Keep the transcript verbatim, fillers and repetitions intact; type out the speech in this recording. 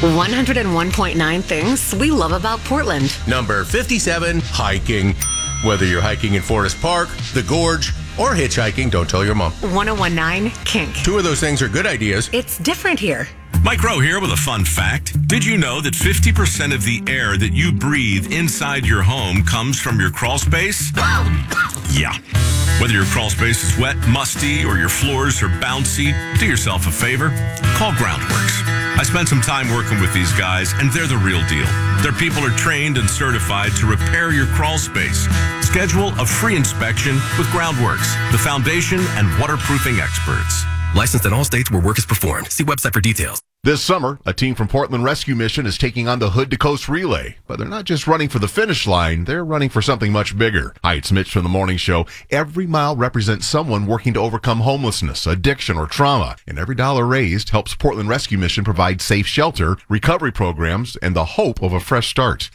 one oh one point nine things we love about Portland. Number fifty-seven, hiking. Whether you're hiking in Forest Park, the Gorge, or hitchhiking, don't tell your mom. one oh one point nine, kink. Two of those things are good ideas. It's different here. Mike Rowe here with a fun fact. Did you know that fifty percent of the air that you breathe inside your home comes from your crawl space? Yeah. Whether your crawl space is wet, musty, or your floors are bouncy, do yourself a favor. Call Groundworks. I spent some time working with these guys, and they're the real deal. Their people are trained and certified to repair your crawl space. Schedule a free inspection with Groundworks, the foundation and waterproofing experts. Licensed in all states where work is performed. See website for details. This summer, a team from Portland Rescue Mission is taking on the Hood to Coast Relay. But they're not just running for the finish line, they're running for something much bigger. Hi, it's Mitch from The Morning Show. Every mile represents someone working to overcome homelessness, addiction, or trauma. And every dollar raised helps Portland Rescue Mission provide safe shelter, recovery programs, and the hope of a fresh start.